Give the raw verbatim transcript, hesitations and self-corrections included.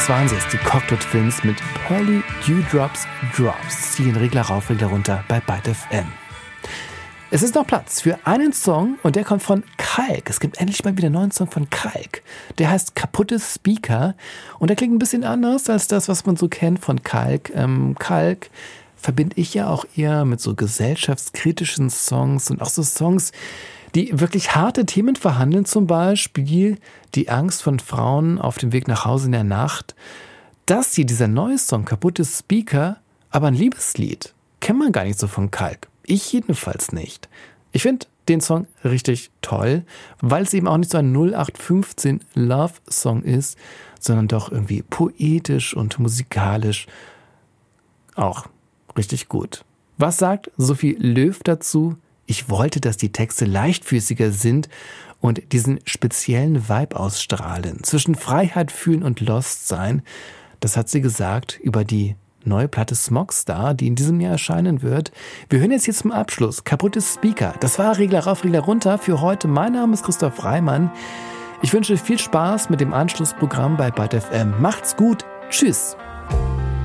Das waren sie jetzt, die Cocktail Twins mit Pearly Dewdrops Drops. Zieh den Regler rauf, Regler runter bei Byte F M. Es ist noch Platz für einen Song und der kommt von Kalk. Es gibt endlich mal wieder einen neuen Song von Kalk. Der heißt Kaputte Speaker und der klingt ein bisschen anders als das, was man so kennt von Kalk. Ähm, Kalk verbinde ich ja auch eher mit so gesellschaftskritischen Songs und auch so Songs, die wirklich harte Themen verhandeln, zum Beispiel die Angst von Frauen auf dem Weg nach Hause in der Nacht. Das hier, dieser neue Song, Kaputte Speaker, aber ein Liebeslied, kennt man gar nicht so von Kalk. Ich jedenfalls nicht. Ich finde den Song richtig toll, weil es eben auch nicht so ein null acht fünfzehn Love-Song ist, sondern doch irgendwie poetisch und musikalisch auch richtig gut. Was sagt Sophie Löw dazu? Ich wollte, dass die Texte leichtfüßiger sind und diesen speziellen Vibe ausstrahlen. Zwischen Freiheit fühlen und Lost sein. Das hat sie gesagt über die neue Platte Smogstar, die in diesem Jahr erscheinen wird. Wir hören jetzt hier zum Abschluss Kaputte Speaker. Das war Regler rauf, Regler runter für heute. Mein Name ist Christoph Reimann. Ich wünsche viel Spaß mit dem Anschlussprogramm bei Byte F M. Macht's gut. Tschüss.